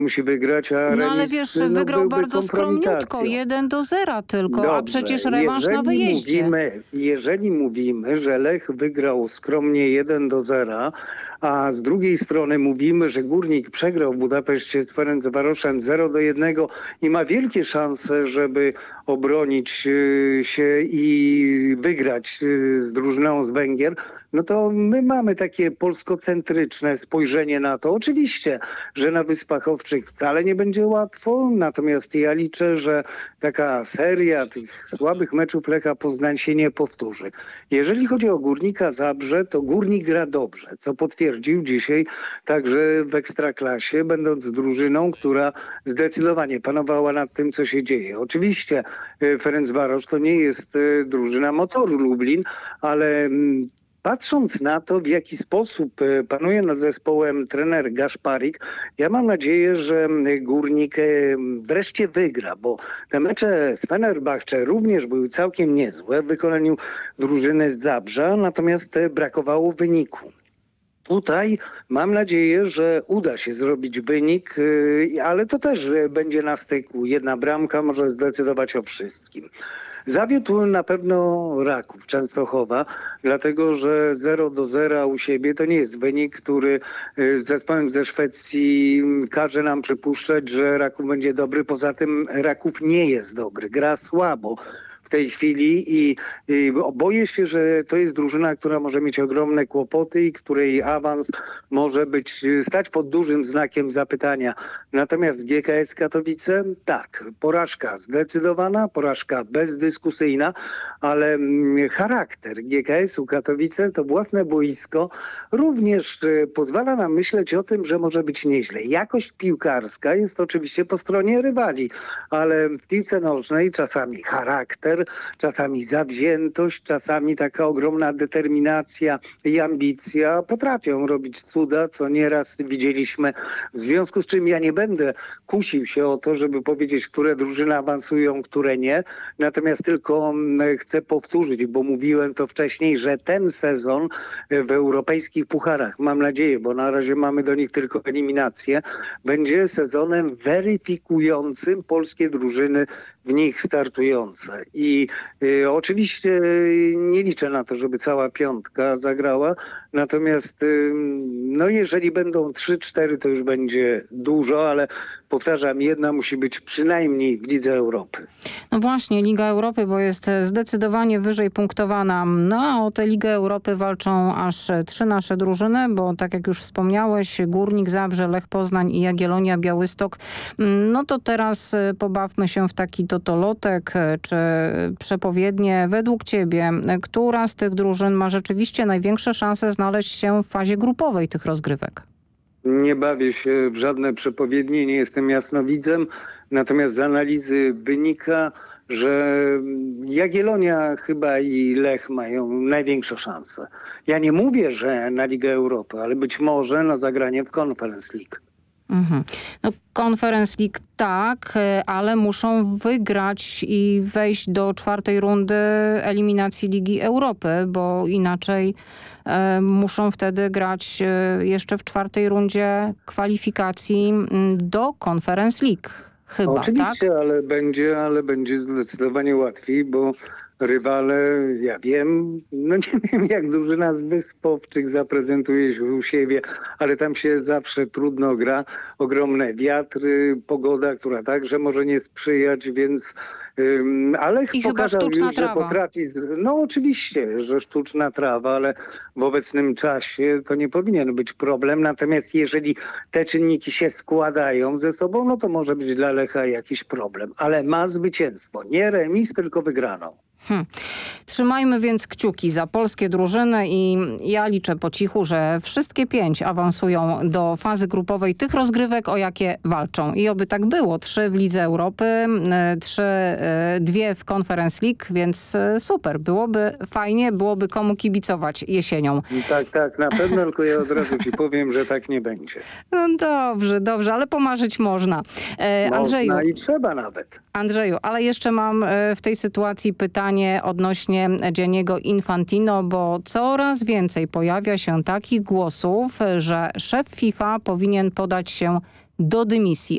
musi wygrać, a No ale remis, wiesz, no, wygrał byłby bardzo skromniutko, kompromitacją. 1-0 tylko, a Dobrze, przecież rewanż na wyjeździe. jeżeli mówimy, że Lech wygrał skromnie 1-0, a z drugiej strony mówimy, że Górnik przegrał w Budapeszcie z Ferencvaroszem 0-1 i ma wielkie szanse, żeby obronić się i wygrać z drużyną z Węgier, no to my mamy takie polskocentryczne spojrzenie na to. Oczywiście, że na Wyspach Owczych wcale nie będzie łatwo, natomiast ja liczę, że taka seria tych słabych meczów Lecha Poznań się nie powtórzy. Jeżeli chodzi o Górnika Zabrze, to Górnik gra dobrze, co potwierdził dzisiaj także w Ekstraklasie, będąc drużyną, która zdecydowanie panowała nad tym, co się dzieje. Oczywiście Ferencvaros to nie jest drużyna Motoru Lublin, ale patrząc na to, w jaki sposób panuje nad zespołem trener Gaszparik, ja mam nadzieję, że Górnik wreszcie wygra, bo te mecze z Fenerbahce również były całkiem niezłe w wykonaniu drużyny z Zabrza, natomiast brakowało wyniku. Tutaj mam nadzieję, że uda się zrobić wynik, ale to też będzie na styku. Jedna bramka może zdecydować o wszystkim. Zawiódł na pewno Raków Częstochowa, dlatego że 0-0 u siebie to nie jest wynik, który z zespołem ze Szwecji każe nam przypuszczać, że Raków będzie dobry. Poza tym Raków nie jest dobry, gra słabo w tej chwili i boję się, że to jest drużyna, która może mieć ogromne kłopoty i której awans może stać pod dużym znakiem zapytania. Natomiast GKS Katowice, tak, porażka zdecydowana, porażka bezdyskusyjna, ale charakter GKS-u Katowice, to własne boisko, również pozwala nam myśleć o tym, że może być nieźle. Jakość piłkarska jest oczywiście po stronie rywali, ale w piłce nożnej czasami charakter, czasami zawziętość, czasami taka ogromna determinacja i ambicja potrafią robić cuda, co nieraz widzieliśmy. W związku z czym ja nie będę kusił się o to, żeby powiedzieć, które drużyny awansują, które nie. Natomiast tylko chcę powtórzyć, bo mówiłem to wcześniej, że ten sezon w europejskich pucharach, mam nadzieję, bo na razie mamy do nich tylko eliminację, będzie sezonem weryfikującym polskie drużyny w nich startujące. I oczywiście nie liczę na to, żeby cała piątka zagrała, natomiast no jeżeli będą 3-4, to już będzie dużo, ale powtarzam, jedna musi być przynajmniej w Lidze Europy. No właśnie, Liga Europy, bo jest zdecydowanie wyżej punktowana. No a o tę Ligę Europy walczą aż 3 nasze drużyny, bo tak jak już wspomniałeś, Górnik Zabrze, Lech Poznań i Jagiellonia Białystok. No to teraz pobawmy się w taki totolotek czy przepowiednie. Według ciebie, która z tych drużyn ma rzeczywiście największe szanse znaleźć się w fazie grupowej tych rozgrywek? Nie bawię się w żadne przepowiednie, nie jestem jasnowidzem, natomiast z analizy wynika, że Jagiellonia chyba i Lech mają największe szanse. Ja nie mówię, że na Ligę Europy, ale być może na zagranie w Conference League. Mhm. No, Conference League tak, ale muszą wygrać i wejść do 4. rundy eliminacji Ligi Europy, bo inaczej muszą wtedy grać jeszcze w 4. rundzie kwalifikacji do Conference League. Chyba, oczywiście, tak? ale będzie zdecydowanie łatwiej, bo rywale, ja wiem, no nie wiem jak drużyna z Wysp Owczych zaprezentuje się u siebie, ale tam się zawsze trudno gra. Ogromne wiatry, pogoda, która także może nie sprzyjać, więc ale I chyba pokazał sztuczna już, trawa. że potrafi. No oczywiście, że sztuczna trawa, ale w obecnym czasie to nie powinien być problem. Natomiast jeżeli te czynniki się składają ze sobą, no to może być dla Lecha jakiś problem. Ale ma zwycięstwo. Nie remis, tylko wygraną. Trzymajmy więc kciuki za polskie drużyny i ja liczę po cichu, że wszystkie 5 awansują do fazy grupowej tych rozgrywek, o jakie walczą. I oby tak było. 3 w Lidze Europy, 2 w Conference League, więc super. Byłoby fajnie, byłoby komu kibicować jesienią. Tak, na pewno, tylko ja od razu ci powiem, że tak nie będzie. No dobrze, ale pomarzyć można. Andrzeju, można i trzeba nawet. Andrzeju, ale jeszcze mam w tej sytuacji pytanie odnośnie Gianniego Infantino, bo coraz więcej pojawia się takich głosów, że szef FIFA powinien podać się do dymisji.